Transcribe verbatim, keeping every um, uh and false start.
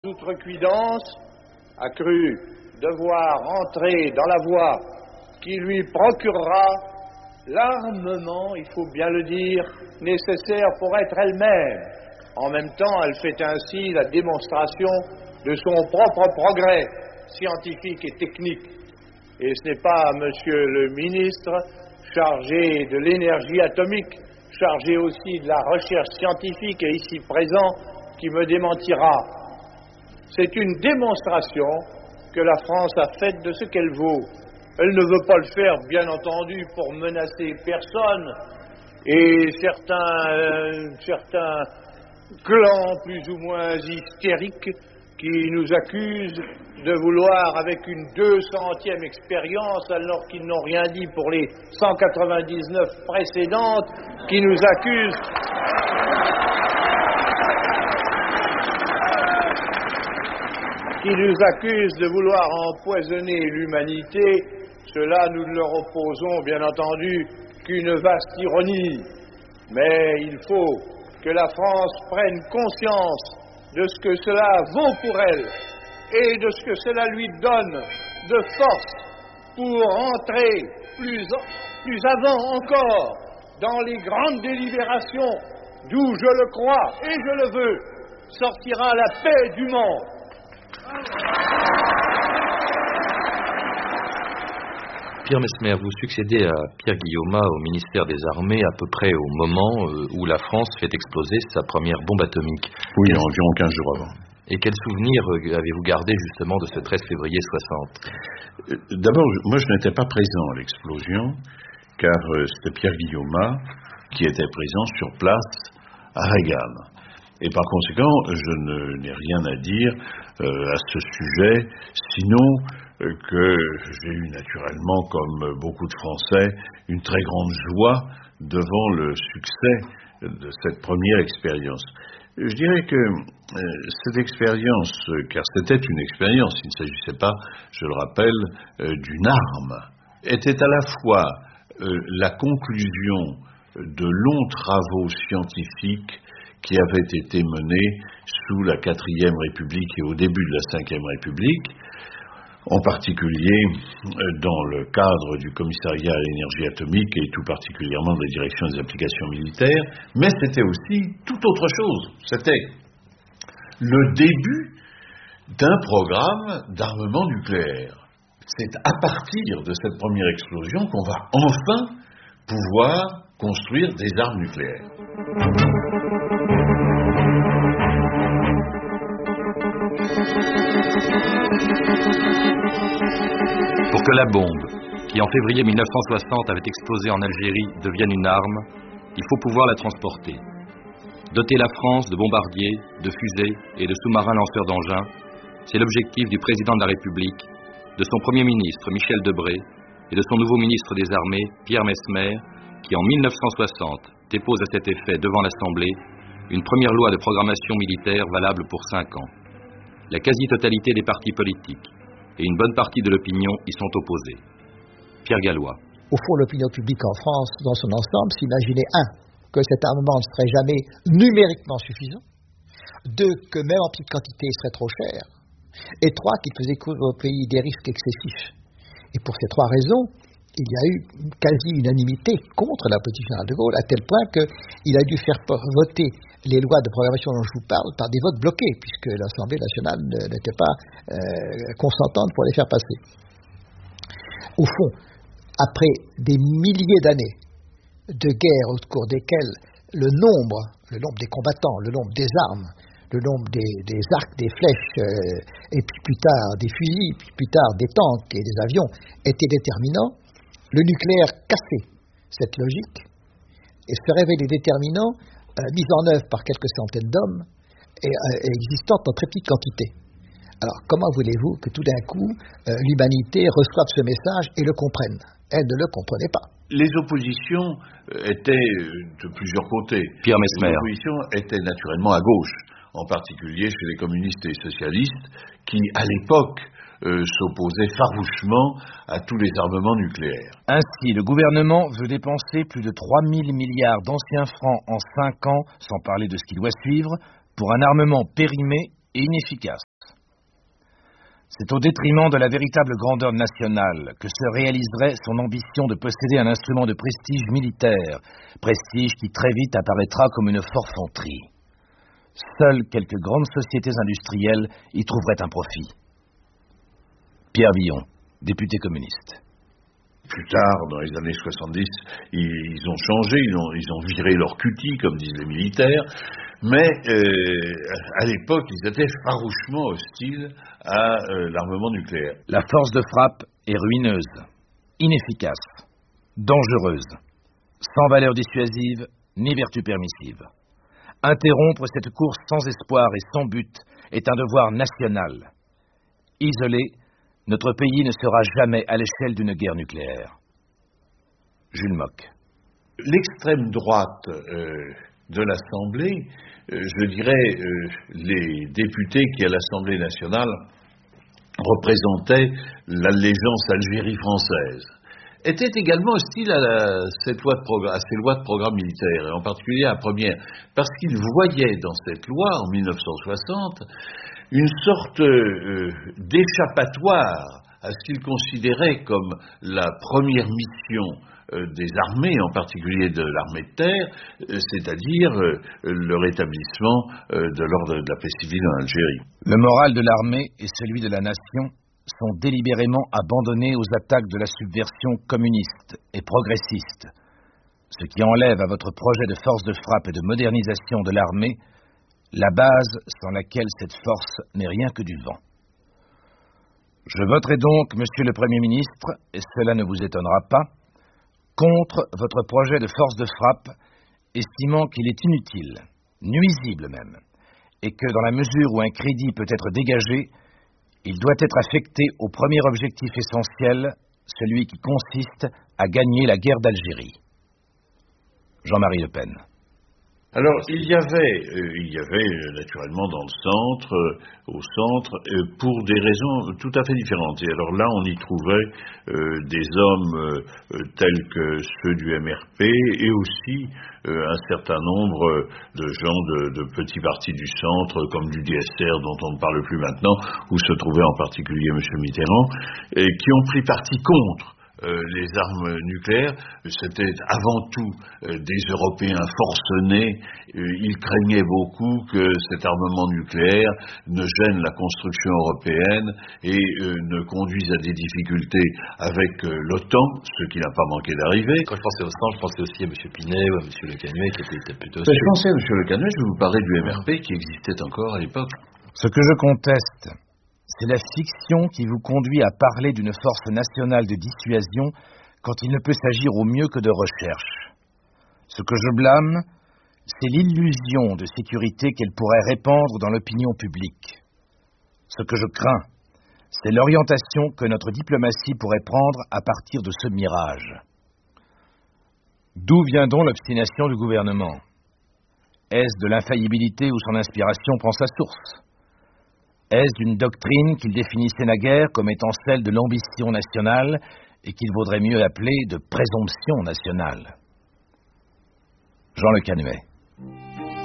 Outrecuidance a cru devoir entrer dans la voie qui lui procurera l'armement, il faut bien le dire, nécessaire pour être elle-même. En même temps, elle fait ainsi la démonstration de son propre progrès scientifique et technique. Et ce n'est pas monsieur le ministre, chargé de l'énergie atomique, chargé aussi de la recherche scientifique et ici présent, qui me démentira. C'est une démonstration que la France a faite de ce qu'elle vaut. Elle ne veut pas le faire, bien entendu, pour menacer personne. Et certains, euh, certains clans plus ou moins hystériques qui nous accusent de vouloir, avec une deux centième expérience, alors qu'ils n'ont rien dit pour les cent quatre-vingt-dix-neuf précédentes, qui nous accusent... qui nous accusent de vouloir empoisonner l'humanité. Cela, nous ne leur opposons, bien entendu, qu'une vaste ironie. Mais il faut que la France prenne conscience de ce que cela vaut pour elle et de ce que cela lui donne de force pour entrer plus, plus avant encore dans les grandes délibérations d'où, je le crois et je le veux, sortira la paix du monde. Pierre Messmer, vous succédez à Pierre Guillaumat au ministère des Armées à peu près au moment où la France fait exploser sa première bombe atomique. Oui, quel... environ quinze jours avant. Et quel souvenir avez-vous gardé justement de ce treize février soixante? D'abord, moi je n'étais pas présent à l'explosion, car c'était Pierre Guillaumat qui était présent sur place à Regan. Et par conséquent, je n'ai rien à dire euh, à ce sujet, sinon euh, que j'ai eu naturellement, comme beaucoup de Français, une très grande joie devant le succès de cette première expérience. Je dirais que euh, cette expérience, car c'était une expérience, il ne s'agissait pas, je le rappelle, euh, d'une arme, était à la fois euh, la conclusion de longs travaux scientifiques qui avaient été menés sous la quatrième République et au début de la cinquième République, en particulier dans le cadre du commissariat à l'énergie atomique et tout particulièrement de la direction des applications militaires, mais c'était aussi tout autre chose. C'était le début d'un programme d'armement nucléaire. C'est à partir de cette première explosion qu'on va enfin pouvoir construire des armes nucléaires. Pour que la bombe, qui en février mille neuf cent soixante avait explosé en Algérie, devienne une arme, il faut pouvoir la transporter. Doter la France de bombardiers, de fusées et de sous-marins lanceurs d'engins, c'est l'objectif du président de la République, de son Premier ministre Michel Debré et de son nouveau ministre des Armées Pierre Messmer, qui en mille neuf cent soixante dépose à cet effet devant l'Assemblée une première loi de programmation militaire valable pour cinq ans. La quasi-totalité des partis politiques et une bonne partie de l'opinion y sont opposés. Pierre Gallois. Au fond, l'opinion publique en France, dans son ensemble, s'imaginait, un, que cet armement ne serait jamais numériquement suffisant, deux, que même en petite quantité, il serait trop cher, et trois, qu'il faisait courir au pays des risques excessifs. Et pour ces trois raisons, il y a eu une quasi-unanimité contre la politique générale de Gaulle, à tel point qu'il a dû faire voter les lois de programmation dont je vous parle par des votes bloqués, puisque l'Assemblée nationale n'était pas euh, consentante pour les faire passer. Au fond, après des milliers d'années de guerre au cours desquelles le nombre, le nombre des combattants, le nombre des armes, le nombre des, des arcs, des flèches, euh, et puis plus tard des fusils, puis plus tard des tanks et des avions, était déterminant, le nucléaire cassait cette logique et se révélait déterminant, euh, mis en œuvre par quelques centaines d'hommes et, euh, et existant en très petite quantité. Alors, comment voulez-vous que tout d'un coup, euh, l'humanité reçoive ce message et le comprenne? Elle ne le comprenait pas. Les oppositions étaient de plusieurs côtés. Pierre Messmer. Les oppositions étaient naturellement à gauche, en particulier chez les communistes et les socialistes, qui, à l'époque, euh, s'opposaient farouchement à tous les armements nucléaires. Ainsi, le gouvernement veut dépenser plus de trois mille milliards d'anciens francs en cinq ans, sans parler de ce qui doit suivre, pour un armement périmé et inefficace. C'est au détriment de la véritable grandeur nationale que se réaliserait son ambition de posséder un instrument de prestige militaire, prestige qui très vite apparaîtra comme une forfanterie. Seules quelques grandes sociétés industrielles y trouveraient un profit. Pierre Villon, député communiste. Plus tard, dans les années soixante-dix, ils ont changé, ils ont, ils ont viré leur cutie, comme disent les militaires, mais euh, à l'époque, ils étaient farouchement hostiles à euh, l'armement nucléaire. La force de frappe est ruineuse, inefficace, dangereuse, sans valeur dissuasive ni vertu permissive. Interrompre cette course sans espoir et sans but est un devoir national. Isolé, notre pays ne sera jamais à l'échelle d'une guerre nucléaire. Jules Mock. L'extrême droite euh, de l'Assemblée, euh, je dirais euh, les députés qui à l'Assemblée nationale représentaient l'allégeance Algérie française, étaient également hostiles à, la, cette loi de progr- à ces lois de programme militaire, et en particulier à la première, parce qu'ils voyaient dans cette loi, en mille neuf cent soixante, une sorte euh, d'échappatoire à ce qu'ils considéraient comme la première mission euh, des armées, en particulier de l'armée de terre, euh, c'est-à-dire euh, le rétablissement euh, de l'ordre de la paix civile en Algérie. Le moral de l'armée et celui de la nation sont délibérément abandonnés aux attaques de la subversion communiste et progressiste, ce qui enlève à votre projet de force de frappe et de modernisation de l'armée la base sans laquelle cette force n'est rien que du vent. Je voterai donc, Monsieur le Premier ministre, et cela ne vous étonnera pas, contre votre projet de force de frappe, estimant qu'il est inutile, nuisible même, et que dans la mesure où un crédit peut être dégagé, il doit être affecté au premier objectif essentiel, celui qui consiste à gagner la guerre d'Algérie. Jean-Marie Le Pen. Alors, il y avait, euh, il y avait euh, naturellement dans le centre, euh, au centre, euh, pour des raisons tout à fait différentes. Et alors là, on y trouvait euh, des hommes euh, euh, tels que ceux du M R P et aussi euh, un certain nombre de gens de, de petits partis du centre, comme du D S R dont on ne parle plus maintenant, où se trouvait en particulier M. Mitterrand, et qui ont pris parti contre Euh, les armes nucléaires. C'était avant tout euh, des Européens forcenés. Euh, ils craignaient beaucoup que cet armement nucléaire ne gêne la construction européenne et euh, ne conduise à des difficultés avec euh, l'OTAN, ce qui n'a pas manqué d'arriver. Quand je pensais au centre, je pensais aussi à M. Pinet ou à M. Le Canuet qui était, était plutôt... Je pensais à M. Le Canuet, je vais vous parler du M R P qui existait encore à l'époque. Ce que je conteste, c'est la fiction qui vous conduit à parler d'une force nationale de dissuasion quand il ne peut s'agir au mieux que de recherche. Ce que je blâme, c'est l'illusion de sécurité qu'elle pourrait répandre dans l'opinion publique. Ce que je crains, c'est l'orientation que notre diplomatie pourrait prendre à partir de ce mirage. D'où vient donc l'obstination du gouvernement? Est-ce de l'infaillibilité où son inspiration prend sa source? Est-ce d'une doctrine qu'il définissait naguère comme étant celle de l'ambition nationale et qu'il vaudrait mieux appeler de présomption nationale? Jean Le Canuet.